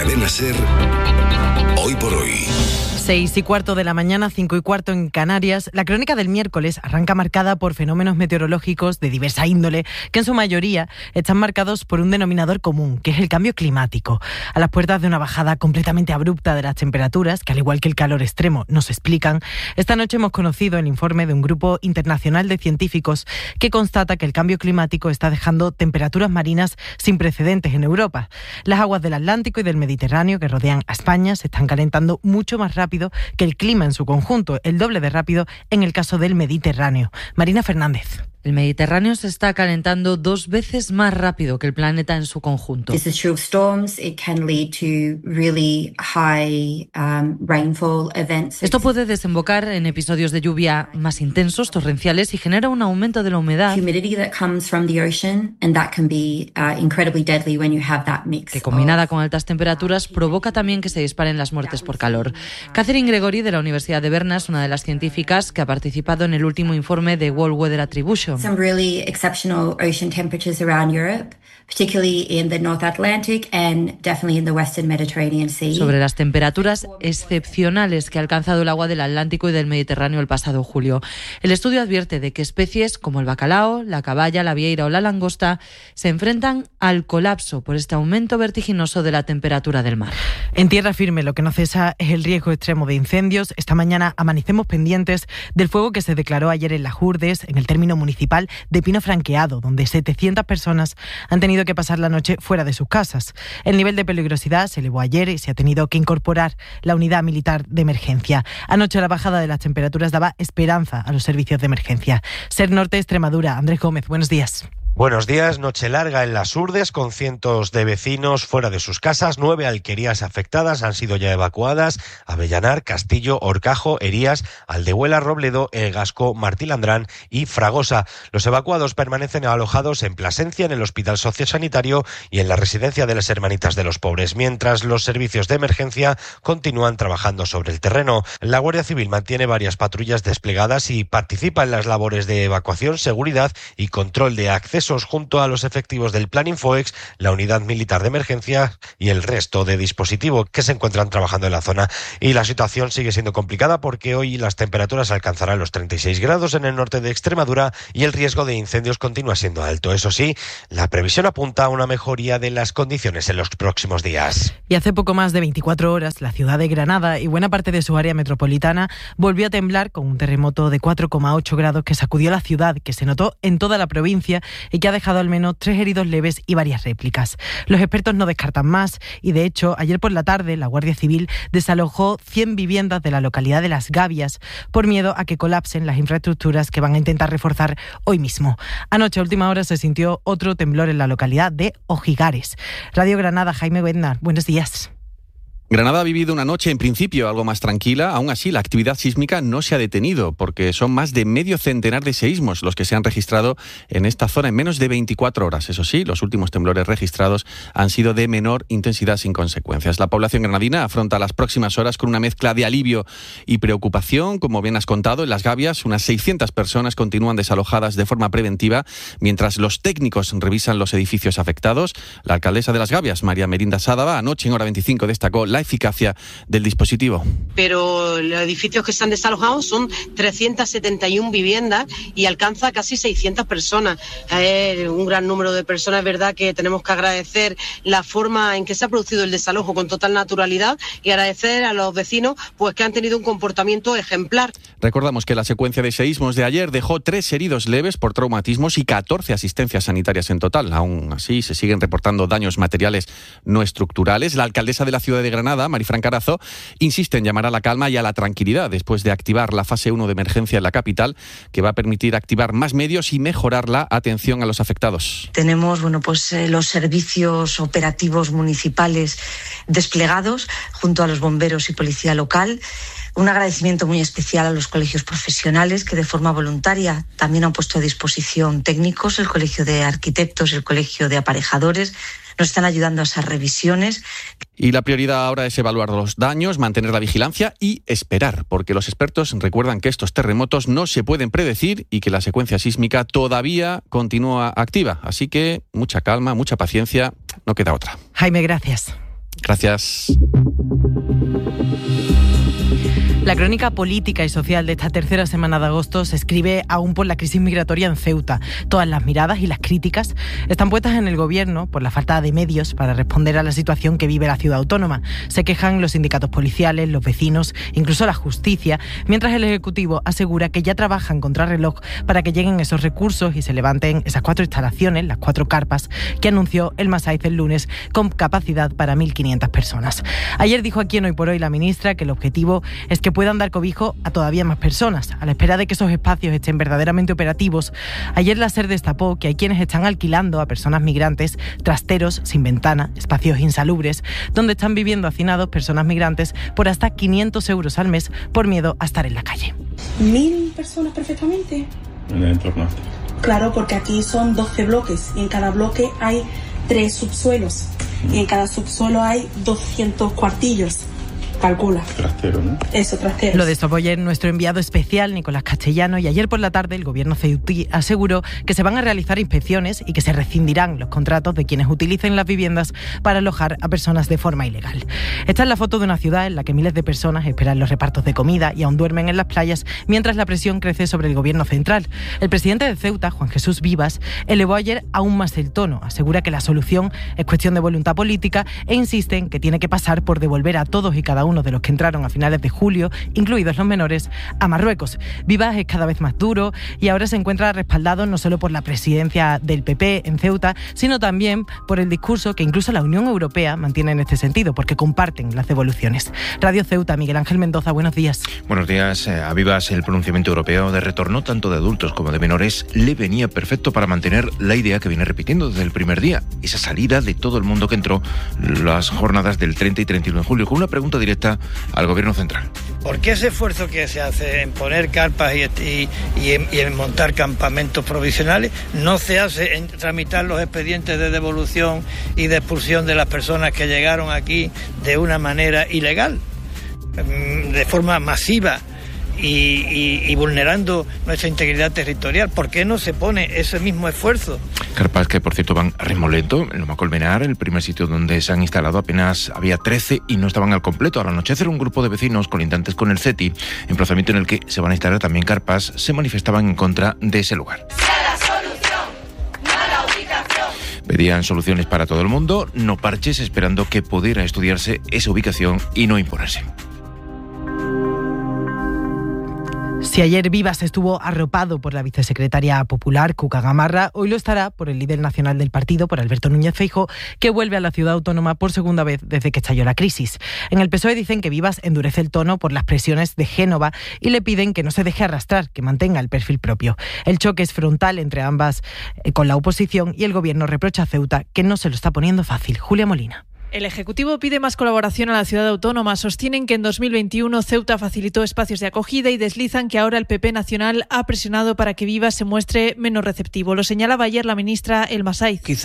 Cadena SER, Hoy por Hoy. 6:15 de la mañana, 5:15 en Canarias. La crónica del miércoles arranca marcada por fenómenos meteorológicos de diversa índole, que en su mayoría están marcados por un denominador común, que es el cambio climático. A las puertas de una bajada completamente abrupta de las temperaturas, que al igual que el calor extremo nos explican, esta noche hemos conocido el informe de un grupo internacional de científicos que constata que el cambio climático está dejando temperaturas marinas sin precedentes en Europa. Las aguas del Atlántico y del Mediterráneo que rodean a España se están calentando mucho más rápido que el clima en su conjunto, el doble de rápido en el caso del Mediterráneo. Marina Fernández. El Mediterráneo se está calentando 2 veces más rápido que el planeta en su conjunto. Esto puede desembocar en episodios de lluvia más intensos, torrenciales, y genera un aumento de la humedad que, combinada con altas temperaturas, provoca también que se disparen las muertes por calor. Catherine Gregory, de la Universidad de Berna, es una de las científicas que ha participado en el último informe de World Weather Attribution. Some really exceptional ocean temperatures around Europe, particularly in the North Atlantic and definitely in the Western Mediterranean Sea. Sobre las temperaturas excepcionales que ha alcanzado el agua del Atlántico y del Mediterráneo el pasado julio. El estudio advierte de que especies como el bacalao, la caballa, la vieira o la langosta se enfrentan al colapso por este aumento vertiginoso de la temperatura del mar. En tierra firme lo que no cesa es el riesgo extremo de incendios. Esta mañana amanecemos pendientes del fuego que se declaró ayer en Las Hurdes, en el término municipal de Pino Franqueado, donde 700 personas han tenido que pasar la noche fuera de sus casas. El nivel de peligrosidad se elevó ayer y se ha tenido que incorporar la unidad militar de emergencia. Anoche la bajada de las temperaturas daba esperanza a los servicios de emergencia. SER Norte, Extremadura. Andrés Gómez, buenos días. Buenos días. Noche larga en Las Hurdes, con cientos de vecinos fuera de sus casas. 9 alquerías afectadas han sido ya evacuadas: Avellanar, Castillo, Horcajo, Herías, Aldehuela, Robledo, El Gasco, Martilandrán y Fragosa. Los evacuados permanecen alojados en Plasencia, en el Hospital Sociosanitario y en la residencia de las Hermanitas de los Pobres, mientras los servicios de emergencia continúan trabajando sobre el terreno. La Guardia Civil mantiene varias patrullas desplegadas y participa en las labores de evacuación, seguridad y control de acceso, junto a los efectivos del Plan Infoex, la unidad militar de emergencia y el resto de dispositivos que se encuentran trabajando en la zona. Y la situación sigue siendo complicada porque hoy las temperaturas alcanzarán los 36 grados en el norte de Extremadura y el riesgo de incendios continúa siendo alto. Eso sí, la previsión apunta a una mejoría de las condiciones en los próximos días. Y hace poco más de 24 horas, la ciudad de Granada y buena parte de su área metropolitana volvió a temblar con un terremoto de 4,8 grados que sacudió la ciudad, que se notó en toda la provincia y que ha dejado al menos 3 heridos leves y varias réplicas. Los expertos no descartan más y, de hecho, ayer por la tarde la Guardia Civil desalojó 100 viviendas de la localidad de Las Gavias por miedo a que colapsen las infraestructuras que van a intentar reforzar hoy mismo. Anoche a última hora se sintió otro temblor en la localidad de Ojigares. Radio Granada, Jaime Bednar, buenos días. Granada ha vivido una noche en principio algo más tranquila. Aún así, la actividad sísmica no se ha detenido porque son más de medio centenar de seísmos los que se han registrado en esta zona en menos de 24 horas. Eso sí, los últimos temblores registrados han sido de menor intensidad sin consecuencias. La población granadina afronta las próximas horas con una mezcla de alivio y preocupación. Como bien has contado, en Las Gavias unas 600 personas continúan desalojadas de forma preventiva mientras los técnicos revisan los edificios afectados. La alcaldesa de Las Gavias, María Merinda Sádava, anoche en hora 25 destacó la eficacia del dispositivo. Pero los edificios que se han desalojado son 371 viviendas y alcanza casi 600 personas. Un gran número de personas. Es verdad que tenemos que agradecer la forma en que se ha producido el desalojo con total naturalidad y agradecer a los vecinos pues que han tenido un comportamiento ejemplar. Recordamos que la secuencia de seísmos de ayer dejó 3 heridos leves por traumatismos y 14 asistencias sanitarias en total. Aún así, se siguen reportando daños materiales no estructurales. La alcaldesa de la ciudad de Granada, Marifran Carazo, insiste en llamar a la calma y a la tranquilidad después de activar la fase 1 de emergencia en la capital, que va a permitir activar más medios y mejorar la atención a los afectados. Tenemos los servicios operativos municipales desplegados junto a los bomberos y policía local. Un agradecimiento muy especial a los colegios profesionales que de forma voluntaria también han puesto a disposición técnicos, el Colegio de Arquitectos, el Colegio de Aparejadores. Nos están ayudando a esas revisiones. Y la prioridad ahora es evaluar los daños, mantener la vigilancia y esperar, porque los expertos recuerdan que estos terremotos no se pueden predecir y que la secuencia sísmica todavía continúa activa. Así que mucha calma, mucha paciencia, no queda otra. Jaime, gracias. Gracias. La crónica política y social de esta tercera semana de agosto se escribe aún por la crisis migratoria en Ceuta. Todas las miradas y las críticas están puestas en el gobierno por la falta de medios para responder a la situación que vive la ciudad autónoma. Se quejan los sindicatos policiales, los vecinos, incluso la justicia, mientras el Ejecutivo asegura que ya trabajan contrarreloj para que lleguen esos recursos y se levanten esas 4 instalaciones, las 4 carpas, que anunció el Masaiz el lunes, con capacidad para 1.500 personas. Ayer dijo aquí en Hoy por Hoy la ministra que el objetivo es que puedan dar cobijo a todavía más personas. A la espera de que esos espacios estén verdaderamente operativos, ayer la SER destapó que hay quienes están alquilando a personas migrantes trasteros sin ventana, espacios insalubres, donde están viviendo hacinados personas migrantes por hasta 500 euros al mes por miedo a estar en la calle. 1.000 personas perfectamente. En el entorno. Claro, porque aquí son 12 bloques y en cada bloque hay 3 subsuelos y en cada subsuelo hay 200 cuartillos. Calcula. Trastero, ¿no? Eso, trastero. Lo destapó ayer nuestro enviado especial, Nicolás Castellano, y ayer por la tarde el gobierno ceutí aseguró que se van a realizar inspecciones y que se rescindirán los contratos de quienes utilicen las viviendas para alojar a personas de forma ilegal. Esta es la foto de una ciudad en la que miles de personas esperan los repartos de comida y aún duermen en las playas mientras la presión crece sobre el gobierno central. El presidente de Ceuta, Juan Jesús Vivas, elevó ayer aún más el tono. Asegura que la solución es cuestión de voluntad política e insiste en que tiene que pasar por devolver a todos y cada uno de los que entraron a finales de julio, incluidos los menores, a Marruecos. Vivas es cada vez más duro y ahora se encuentra respaldado no solo por la presidencia del PP en Ceuta, sino también por el discurso que incluso la Unión Europea mantiene en este sentido, porque comparten las devoluciones. Radio Ceuta, Miguel Ángel Mendoza, buenos días. Buenos días. A Vivas el pronunciamiento europeo de retorno tanto de adultos como de menores le venía perfecto para mantener la idea que viene repitiendo desde el primer día, esa salida de todo el mundo que entró las jornadas del 30 y 31 de julio, con una pregunta directa al gobierno central. ¿Por qué ese esfuerzo que se hace en poner carpas y en montar campamentos provisionales no se hace en tramitar los expedientes de devolución y de expulsión de las personas que llegaron aquí de una manera ilegal, de forma masiva y vulnerando nuestra integridad territorial? ¿Por qué no se pone ese mismo esfuerzo? Carpas que, por cierto, van a ritmo lento. En Loma Colmenar, el primer sitio donde se han instalado, apenas había 13 y no estaban al completo. Al anochecer, un grupo de vecinos colindantes con el CETI, emplazamiento en el que se van a instalar también carpas, se manifestaban en contra de ese lugar. Pedían soluciones para todo el mundo, no parches, esperando que pudiera estudiarse esa ubicación y no imponerse. Si ayer Vivas estuvo arropado por la vicesecretaria popular, Cuca Gamarra, hoy lo estará por el líder nacional del partido, por Alberto Núñez Feijóo, que vuelve a la ciudad autónoma por segunda vez desde que estalló la crisis. En el PSOE dicen que Vivas endurece el tono por las presiones de Génova y le piden que no se deje arrastrar, que mantenga el perfil propio. El choque es frontal entre ambas con la oposición y el gobierno reprocha a Ceuta que no se lo está poniendo fácil. Julia Molina. El Ejecutivo pide más colaboración a la ciudad autónoma. Sostienen que en 2021 Ceuta facilitó espacios de acogida y deslizan que ahora el PP nacional ha presionado para que Vivas se muestre menos receptivo. Lo señalaba ayer la ministra El Masaiz.